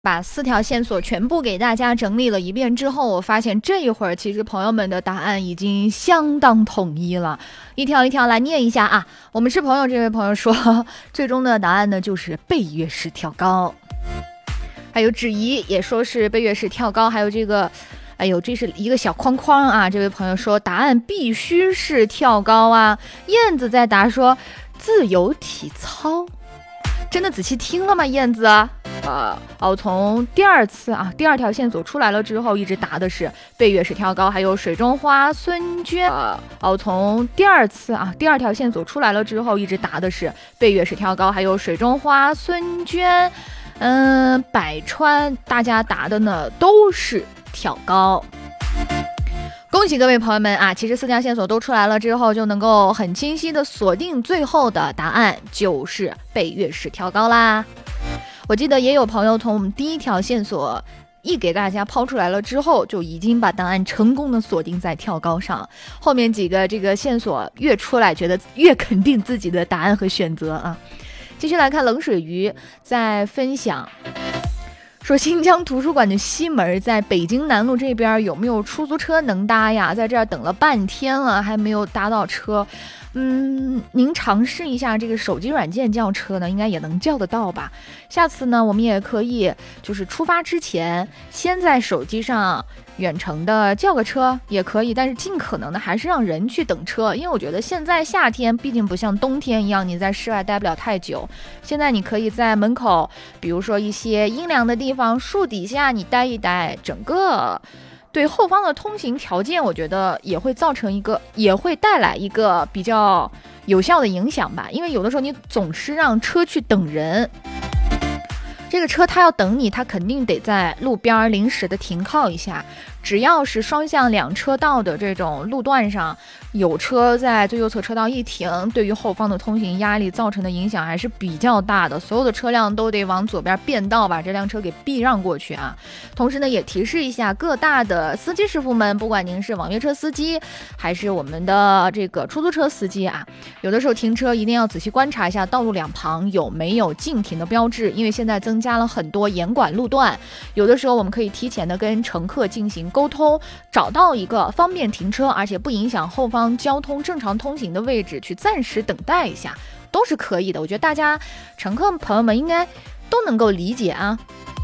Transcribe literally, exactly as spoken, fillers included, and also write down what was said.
把四条线索全部给大家整理了一遍之后，我发现这一会儿其实朋友们的答案已经相当统一了，一条一条来念一下啊。我们是朋友这位朋友说，最终的答案呢就是背越式跳高。还有芷怡也说是背越式跳高，还有这个，哎呦，这是一个小框框啊。这位朋友说答案必须是跳高啊。燕子在答说自由体操。真的仔细听了吗，燕子？呃，哦，从第二次啊，第二条线索出来了之后，一直答的是背越式跳高，还有水中花孙娟。呃，哦，从第二次啊，第二条线索出来了之后，一直答的是背越式跳高，还有水中花孙娟。嗯、呃，百川大家答的呢都是跳高。恭喜各位朋友们啊！其实四条线索都出来了之后，就能够很清晰的锁定最后的答案，就是背越式跳高啦。我记得也有朋友从我们第一条线索一给大家抛出来了之后，就已经把答案成功的锁定在跳高上。后面几个这个线索越出来，觉得越肯定自己的答案和选择啊。继续来看冷水鱼在分享。说新疆图书馆的西门在北京南路这边有没有出租车能搭呀？在这儿等了半天了，还没有搭到车。嗯，您尝试一下这个手机软件叫车呢，应该也能叫得到吧？下次呢，我们也可以就是出发之前，先在手机上远程的叫个车也可以，但是尽可能的还是让人去等车，因为我觉得现在夏天毕竟不像冬天一样，你在室外待不了太久。现在你可以在门口，比如说一些阴凉的地方，树底下你待一待，整个对后方的通行条件，我觉得也会造成一个，也会带来一个比较有效的影响吧。因为有的时候你总是让车去等人，这个车它要等你，它肯定得在路边临时的停靠一下。只要是双向两车道的这种路段上，有车在最右侧车道一停，对于后方的通行压力造成的影响还是比较大的，所有的车辆都得往左边变道，把这辆车给避让过去啊。同时呢，也提示一下各大的司机师傅们，不管您是网约车司机还是我们的这个出租车司机啊，有的时候停车一定要仔细观察一下道路两旁有没有禁停的标志，因为现在增加了很多严管路段，有的时候我们可以提前的跟乘客进行沟通，找到一个方便停车而且不影响后方交通正常通行的位置去暂时等待一下，都是可以的。我觉得大家乘客朋友们应该都能够理解啊。